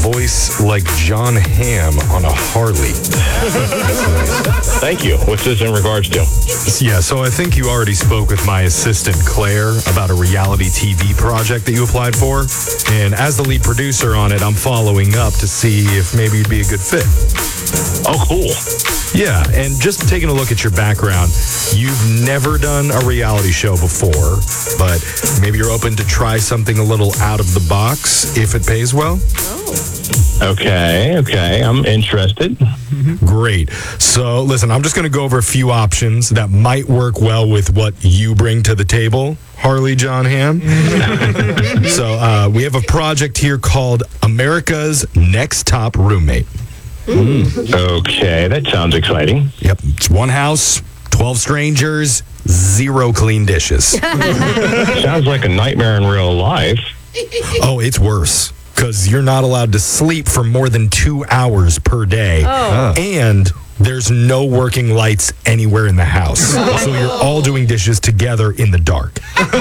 voice like John Hamm on a Harley. Thank you. What's this in regards to? Yeah, so I think you already spoke with my assistant, Claire, about a reality TV project that you applied for. And as the lead producer on it, I'm following up to see if maybe you'd be a good fit. Oh, cool. Yeah, and just taking a look at your background, you've never done a reality show before, but maybe you're open to try something a little out of the box if it pays well? Okay. I'm interested. Great. So, listen, I'm just going to go over a few options that might work well with what you bring to the table, Harley John Hamm. So, we have a project here called America's Next Top Roommate. Okay, that sounds exciting. Yep. It's one house, 12 strangers, 0 clean dishes. Sounds like a nightmare in real life. Oh, it's worse. Because you're not allowed to sleep for more than 2 hours per day. And there's no working lights anywhere in the house. So you're all doing dishes together in the dark.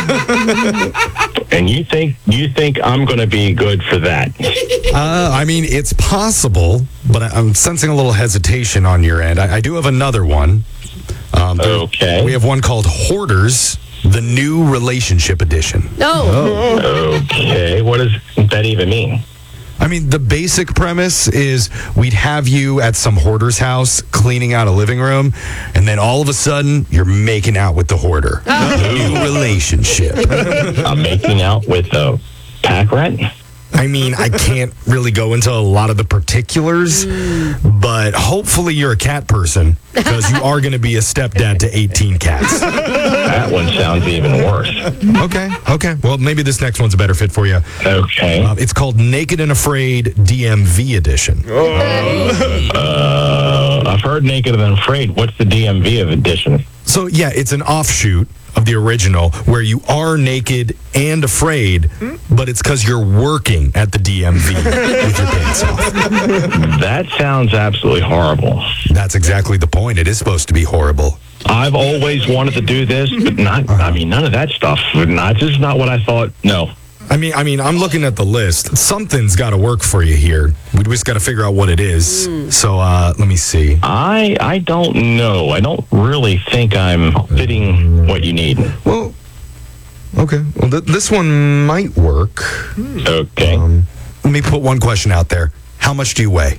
And you think I'm going to be good for that? I mean, it's possible, but I'm sensing a little hesitation on your end. I do have another one. Okay. We have one called Hoarders, the new relationship edition. Okay, what does that even mean? I mean, the basic premise is we'd have you at some hoarder's house cleaning out a living room, and then all of a sudden, you're making out with the hoarder. New relationship. I'm making out with a pack rat? I mean, I can't really go into a lot of the particulars, but hopefully you're a cat person, because you are going to be a stepdad to 18 cats. That one sounds even worse. Okay. Well, maybe this next one's a better fit for you. Okay. It's called Naked and Afraid DMV Edition. I've heard Naked and Afraid. What's the DMV edition? So, yeah, it's an offshoot of the original where you are naked and afraid, but it's because you're working at the DMV with your pants off. That sounds absolutely horrible. That's exactly the point. It is supposed to be horrible. I've always wanted to do this, but none of that stuff. This is not what I thought. No. I mean, I'm looking at the list. Something's got to work for you here. We just got to figure out what it is. So, let me see. I don't know. I don't really think I'm fitting what you need. Well, okay. Well, this one might work. Okay. Let me put one question out there. How much do you weigh?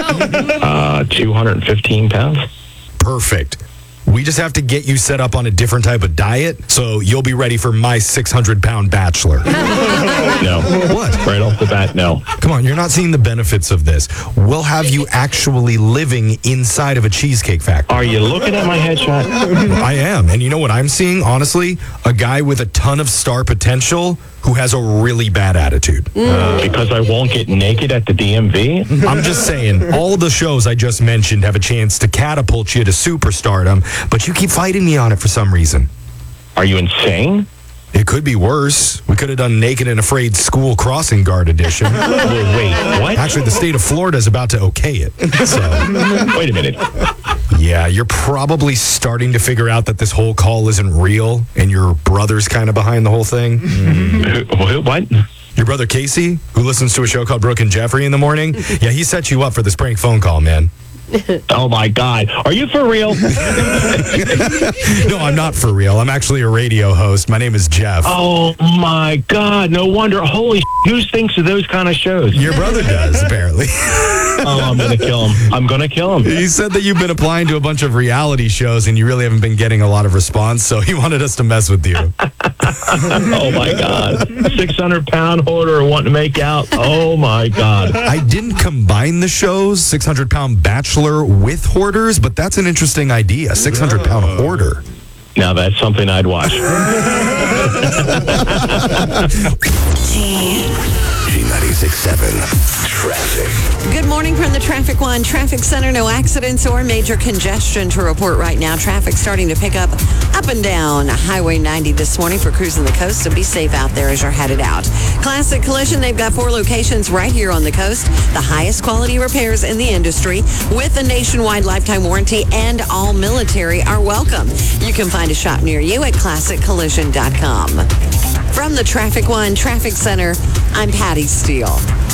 215 pounds. Perfect. We just have to get you set up on a different type of diet, so you'll be ready for my 600-pound bachelor. No. What? Right off the bat, no. Come on, you're not seeing the benefits of this. We'll have you actually living inside of a cheesecake factory. Are you looking at my headshot? I am, and you know what I'm seeing, honestly? A guy with a ton of star potential who has a really bad attitude. Because I won't get naked at the DMV? I'm just saying, all the shows I just mentioned have a chance to catapult you to superstardom, but you keep fighting me on it for some reason. Are you insane? It could be worse. We could have done Naked and Afraid School Crossing Guard Edition. Wait, what? Actually, the state of Florida is about to okay it. So, wait a minute. Yeah, you're probably starting to figure out that this whole call isn't real, and your brother's kind of behind the whole thing. What? Your brother Casey, who listens to a show called Brooke and Jeffrey in the morning, yeah, he set you up for this prank phone call, man. Oh, my God. Are you for real? No, I'm not for real. I'm actually a radio host. My name is Jeff. Oh, my God. No wonder. Holy who thinks of those kind of shows? Your brother does, apparently. Oh, I'm going to kill him. I'm going to kill him. He said that you've been applying to a bunch of reality shows and you really haven't been getting a lot of response, so he wanted us to mess with you. Oh, my God. 600-pound hoarder wanting to make out. Oh, my God. I didn't combine the shows, 600-pound bachelor with hoarders, but that's an interesting idea, 600-pound hoarder. Now that's something I'd watch. G96.7 Traffic. Good morning from the Traffic One Traffic Center. No accidents or major congestion to report right now. Traffic starting to pick up and down Highway 90 this morning for cruising the coast, so be safe out there as you're headed out. Classic Collision, they've got 4 locations right here on the coast. The highest quality repairs in the industry with a nationwide lifetime warranty, and all military are welcome. You can find a shop near you at classiccollision.com. From the Traffic One Traffic Center, I'm Patty Steele.